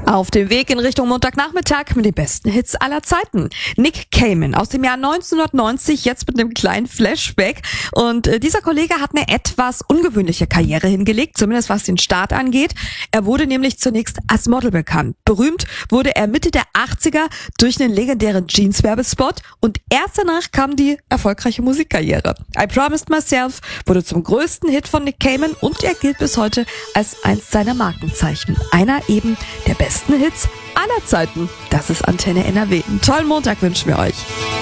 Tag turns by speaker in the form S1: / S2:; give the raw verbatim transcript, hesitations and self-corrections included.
S1: Auf dem Weg in Richtung Montagnachmittag mit den besten Hits aller Zeiten. Nick Cayman aus dem Jahr neunzehnhundertneunzig, jetzt mit einem kleinen Flashback. Und äh, dieser Kollege hat eine etwas ungewöhnliche Karriere hingelegt, zumindest was den Start angeht. Er wurde nämlich zunächst als Model bekannt. Berühmt wurde er Mitte der achtziger durch einen legendären Jeans-Werbespot und erst danach kam die erfolgreiche Musikkarriere. I Promised Myself wurde zum größten Hit von Nick Cayman und er gilt bis heute als eins seiner Markenzeichen. Einer eben der besten Hits aller Zeiten. Das ist Antenne N R W. Einen tollen Montag wünschen wir euch.